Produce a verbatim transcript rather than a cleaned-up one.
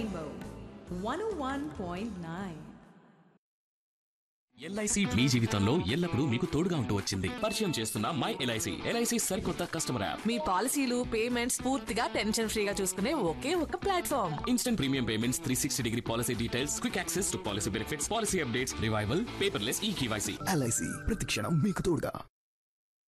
Rainbow one oh one point nine. LIC మీ జీవితంలో ఎల్లప్పుడూ మీకు తోడుగా ఉంటూ వచ్చింది. పరిచయం చేస్తున్న మై ఎల్ఐసి ఎల్ఐసి సరికొత్త కస్టమర్ యాప్. మీ పాలసీలు పేమెంట్స్ పూర్తిగా టెన్షన్ ఫ్రీగా చూసుకునే ఒకే ఒక platform. Instant premium payments, three sixty degree policy details, quick access to policy benefits, policy updates, revival, paperless ఈ కేవైసీ. ఎల్ఐసి ప్రతి క్షణం మీకు తోడుగా.